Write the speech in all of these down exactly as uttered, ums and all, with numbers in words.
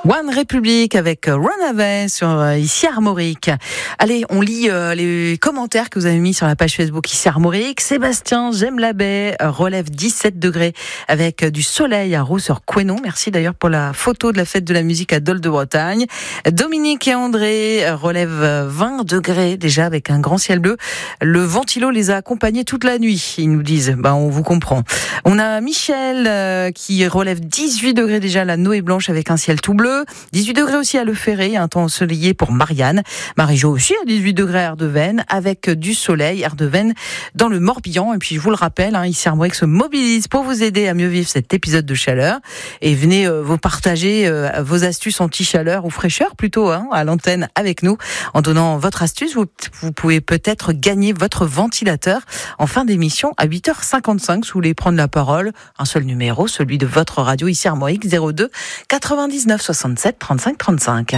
One Republic avec Runaway sur euh, Ici Armorique. Allez, on lit euh, les commentaires que vous avez mis sur la page Facebook Ici Armorique. Sébastien, j'aime la baie, euh, relève dix-sept degrés avec euh, du soleil à Roux-sur-Couesnon. Merci d'ailleurs pour la photo de la fête de la musique à Dole de Bretagne. Dominique et André euh, relèvent euh, vingt degrés déjà avec un grand ciel bleu. Le ventilo les a accompagnés toute la nuit, ils nous disent. Ben, on vous comprend. On a Michel euh, qui relève dix-huit degrés déjà à la Noé Blanche avec un ciel tout bleu. dix-huit degrés aussi à Le Ferré, un temps ensoleillé pour Marianne. Marie-Jo aussi à dix-huit degrés à Ardevenne, avec du soleil. Ardevenne dans le Morbihan. Et puis je vous le rappelle, hein, Ici Armorique se mobilise pour vous aider à mieux vivre cet épisode de chaleur. Et venez euh, vous partager euh, vos astuces anti-chaleur ou fraîcheur plutôt hein, à l'antenne avec nous. En donnant votre astuce, vous, vous pouvez peut-être gagner votre ventilateur en fin d'émission à huit heures cinquante-cinq. Si vous voulez prendre la parole, un seul numéro, celui de votre radio Ici Armorique, zéro deux quatre-vingt-dix-neuf soixante-sept trente-cinq trente-cinq.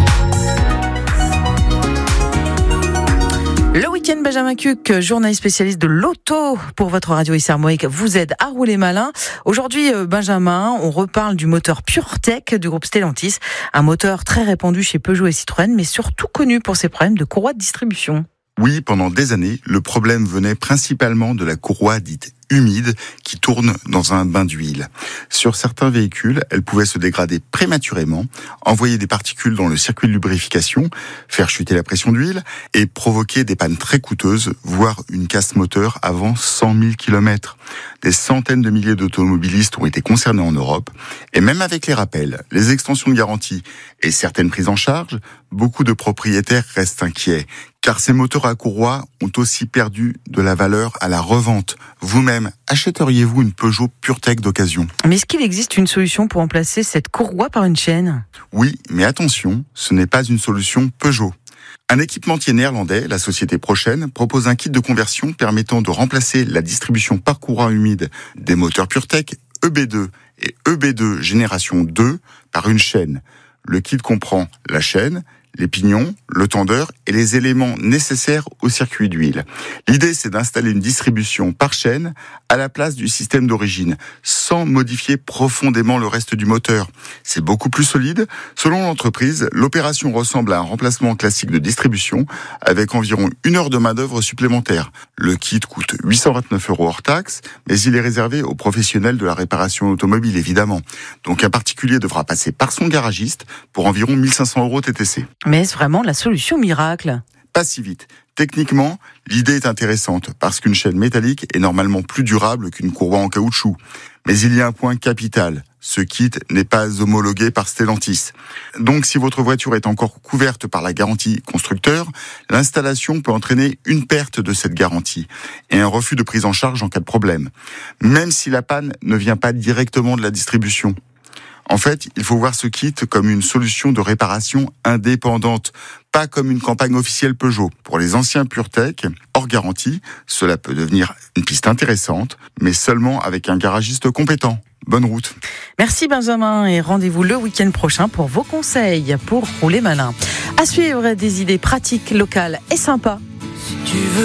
Le week-end, Benjamin Cuc, journaliste spécialiste de l'auto pour votre radio Ici Armorique, vous aide à rouler malin. Aujourd'hui, Benjamin, on reparle du moteur PureTech du groupe Stellantis, un moteur très répandu chez Peugeot et Citroën, mais surtout connu pour ses problèmes de courroie de distribution. Oui, pendant des années, le problème venait principalement de la courroie dite humide qui tourne dans un bain d'huile. Sur certains véhicules, elle pouvait se dégrader prématurément, envoyer des particules dans le circuit de lubrification, faire chuter la pression d'huile et provoquer des pannes très coûteuses, voire une casse moteur avant cent mille kilomètres. Des centaines de milliers d'automobilistes ont été concernés en Europe et même avec les rappels, les extensions de garantie et certaines prises en charge, beaucoup de propriétaires restent inquiets car ces moteurs à courroie ont aussi perdu de la valeur à la revente. Vous-même, achèteriez-vous une Peugeot PureTech d'occasion ? Mais est-ce qu'il existe une solution pour remplacer cette courroie par une chaîne ? Oui, mais attention, ce n'est pas une solution Peugeot. Un équipementier néerlandais, la société Prochaine, propose un kit de conversion permettant de remplacer la distribution par courroie humide des moteurs PureTech E B deux et E B deux génération deux par une chaîne. Le kit comprend la chaîne, les pignons, le tendeur et les éléments nécessaires au circuit d'huile. L'idée, c'est d'installer une distribution par chaîne à la place du système d'origine, sans modifier profondément le reste du moteur. C'est beaucoup plus solide. Selon l'entreprise, l'opération ressemble à un remplacement classique de distribution avec environ une heure de main-d'œuvre supplémentaire. Le kit coûte huit cent vingt-neuf euros hors taxe, mais il est réservé aux professionnels de la réparation automobile, évidemment. Donc un particulier devra passer par son garagiste pour environ mille cinq cents euros T T C. Mais est-ce vraiment la solution miracle ? Pas si vite. Techniquement, l'idée est intéressante parce qu'une chaîne métallique est normalement plus durable qu'une courroie en caoutchouc. Mais il y a un point capital. Ce kit n'est pas homologué par Stellantis. Donc si votre voiture est encore couverte par la garantie constructeur, l'installation peut entraîner une perte de cette garantie et un refus de prise en charge en cas de problème, même si la panne ne vient pas directement de la distribution. En fait, il faut voir ce kit comme une solution de réparation indépendante, pas comme une campagne officielle Peugeot. Pour les anciens PureTech, hors garantie, cela peut devenir une piste intéressante, mais seulement avec un garagiste compétent. Bonne route. Merci Benjamin et rendez-vous le week-end prochain pour vos conseils pour rouler malin. À suivre des idées pratiques, locales et sympas. Si tu veux